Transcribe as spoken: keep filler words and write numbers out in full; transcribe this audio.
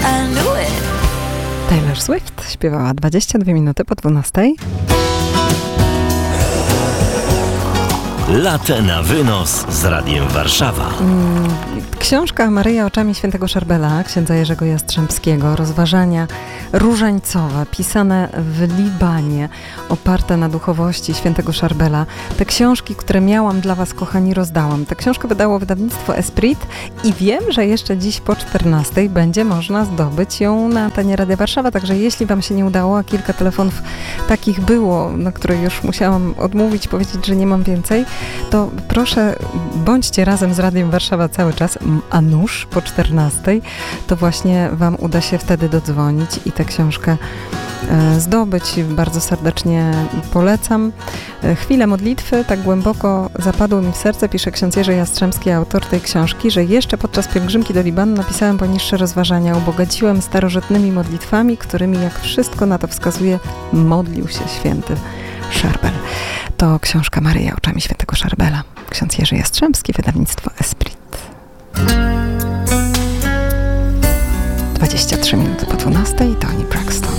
I knew it. Taylor Swift śpiewała dwadzieścia dwie minuty po dwunastej. Latę na wynos z Radiem Warszawa. Książka Maryja oczami świętego Szarbela, księdza Jerzego Jastrzębskiego, rozważania różańcowe, pisane w Libanie, oparte na duchowości świętego Szarbela. Te książki, które miałam dla was, kochani, rozdałam. Tę książkę wydało wydawnictwo Esprit i wiem, że jeszcze dziś po czternastej będzie można zdobyć ją na antenie Radia Warszawa, także jeśli wam się nie udało, a kilka telefonów takich było, na które już musiałam odmówić, powiedzieć, że nie mam więcej, to proszę, bądźcie razem z Radiem Warszawa cały czas, a nuż po czternastej, to właśnie wam uda się wtedy dodzwonić i tę książkę e, zdobyć. Bardzo serdecznie polecam. E, chwile modlitwy tak głęboko zapadły mi w serce, pisze ksiądz Jerzy Jastrzębski, autor tej książki, że jeszcze podczas pielgrzymki do Libanu napisałem poniższe rozważania. Ubogaciłem starożytnymi modlitwami, którymi, jak wszystko na to wskazuje, modlił się święty Szarbel. To książka Maryja oczami świętego Szarbela. Ksiądz Jerzy Jastrzębski, wydawnictwo Esprit. dwadzieścia trzy minuty po dwunastej, Toni Braxton.